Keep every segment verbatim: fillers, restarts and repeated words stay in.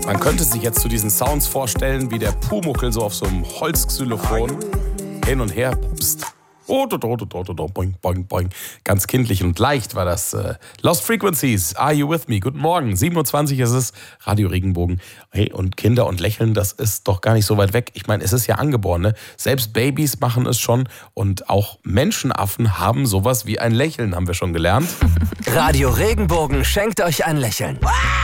Man könnte sich jetzt zu diesen Sounds vorstellen, wie der Pumuckl so auf so einem Holzxylophon hin und her pupst. Oh, do, do, do, do, do, boing, boing, boing. Ganz kindlich und leicht war das. Äh, Lost Frequencies, Are You With Me? Guten Morgen, siebenundzwanzig ist es, Radio Regenbogen. Hey, und Kinder und Lächeln, das ist doch gar nicht so weit weg. Ich meine, es ist ja angeboren, ne? Selbst Babys machen es schon und auch Menschenaffen haben sowas wie ein Lächeln, haben wir schon gelernt. Radio Regenbogen schenkt euch ein Lächeln.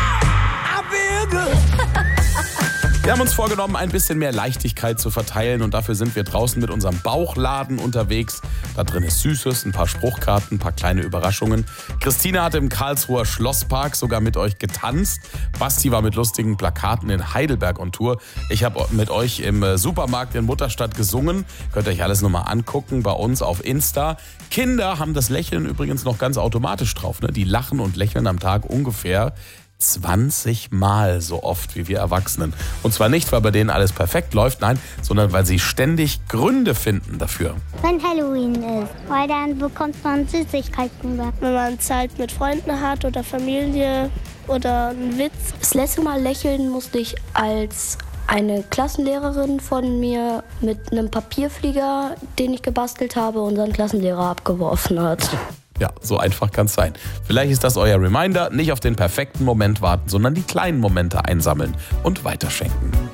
Wir haben uns vorgenommen, ein bisschen mehr Leichtigkeit zu verteilen und dafür sind wir draußen mit unserem Bauchladen unterwegs. Da drin ist Süßes, ein paar Spruchkarten, ein paar kleine Überraschungen. Christina hat im Karlsruher Schlosspark sogar mit euch getanzt. Basti war mit lustigen Plakaten in Heidelberg on Tour. Ich habe mit euch im Supermarkt in Mutterstadt gesungen. Könnt ihr euch alles nochmal angucken bei uns auf Insta. Kinder haben das Lächeln übrigens noch ganz automatisch drauf, ne? Die lachen und lächeln am Tag ungefähr zwanzig Mal so oft wie wir Erwachsenen. Und zwar nicht, weil bei denen alles perfekt läuft, nein, sondern weil sie ständig Gründe finden dafür. Wenn Halloween ist, weil dann bekommt man Süßigkeiten. Wenn man Zeit mit Freunden hat oder Familie oder einen Witz. Das letzte Mal lächeln musste ich, als eine Klassenlehrerin von mir mit einem Papierflieger, den ich gebastelt habe, unseren Klassenlehrer abgeworfen hat. Ja, so einfach kann es sein. Vielleicht ist das euer Reminder, nicht auf den perfekten Moment warten, sondern die kleinen Momente einsammeln und weiterschenken.